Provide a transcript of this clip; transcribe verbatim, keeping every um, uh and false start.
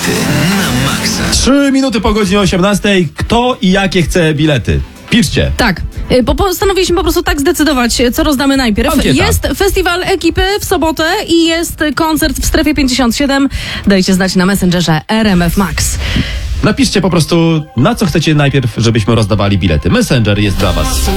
Bilety na maksa. Trzy minuty po godzinie osiemnastej. Kto i jakie chce bilety? Piszcie. Tak, y, bo postanowiliśmy po prostu tak zdecydować, co rozdamy najpierw. Ankieta. Jest festiwal ekipy w sobotę i jest koncert w strefie pięćdziesiąt siedem. Dajcie znać na Messengerze R M F Max. Napiszcie po prostu, na co chcecie najpierw, żebyśmy rozdawali bilety. Messenger jest dla was.